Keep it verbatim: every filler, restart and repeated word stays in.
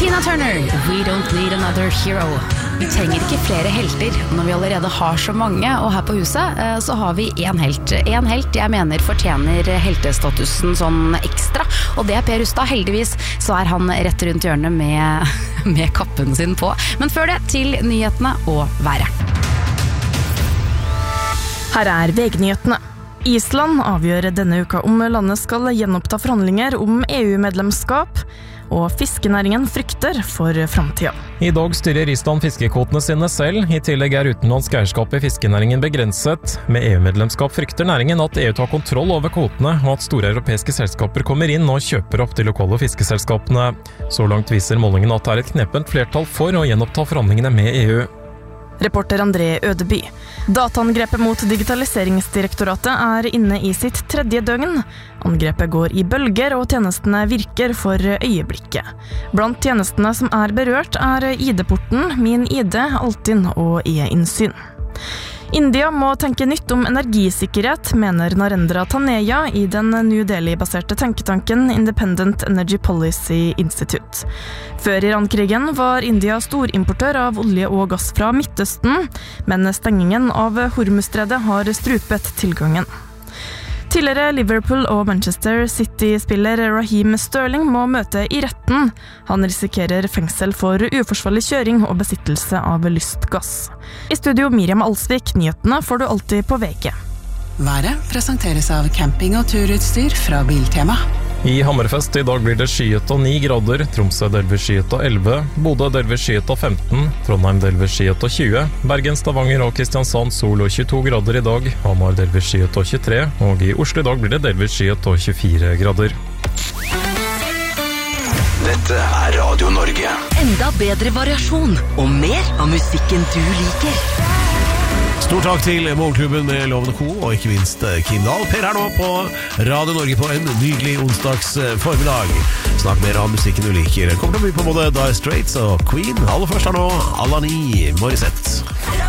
Tina Turner, We Don't Need Another Hero. Vi trenger ikke flere helter når vi allerede har så mange, og her på huset eh, så har vi en helt. En helt jeg mener fortjener heltestatusen sånn ekstra, og det er Per Rustad. Heldigvis så er han rett rundt hjørnet med, med kappen sin på. Men før det, til nyhetene og været. Her er V G-nyhetene. Island avgjør denne uka om landet skal gjenoppta forhandlinger om E U-medlemskap, og fiskenæringen frykter for fremtiden. I dag styrer Island fiskekvotene sine selv. I tillegg er utenlandsk eierskap i fiskenæringen begrenset. Med E U-medlemskap frykter næringen at E U tar kontroll over kvotene, og at store europeiske selskaper kommer inn og kjøper opp de lokale fiskeselskapene. Så langt viser målingen at det er et knepent flertall for å gjenoppta forhandlingene med E U. Reporter André Ødeby. Dataangrepet mot Digitaliseringsdirektoratet er inne i sitt tredje døgn. Angrepet går i bølger, og tjenestene virker for øyeblikket. Blant tjenestene som er berørt er I D-porten, Min I D, Altinn og E-innsyn. India må tenke nytt om energisikkerhet, mener Narendra Taneja i den New Delhi-baserte tenketanken Independent Energy Policy Institute. Før Iran-krigen var India storimportør av olje og gass fra Midtøsten, men stengingen av Hormuzstredet har strupet tilgangen. Tidligere Liverpool og Manchester City-spiller Raheem Sterling må møte i retten. Han risikerer fengsel for uforsvarlig kjøring og besittelse av lystgass. I studio Miriam Alsvik, nyhetene får du alltid på V G. Været presenteres av camping- og turutstyr fra Biltema. I Hammerfest i dag blir det skyet av ni grader, Tromsø delvis skyet av elleve, Bodø delvis skyet av femten, Trondheim delvis skyet av tjue, Bergen, Stavanger og Kristiansand sol og tjueto grader i dag, Hamar delvis skyet av tjuetre, og i Oslo i dag blir det delvis skyet av tjuefire grader. Dette er Radio Norge. Enda bedre variasjon og mer av musikken du liker. Stort takk til Morgenklubben med Loven og Co, og ikke minst Kim Dahl. Per her nå på Radio Norge på en nydelig onsdags formiddag. Snakk mer om musikken du liker. Kommer til å by på både Dire Straits og Queen. Aller først her nå, Alanis Morissette.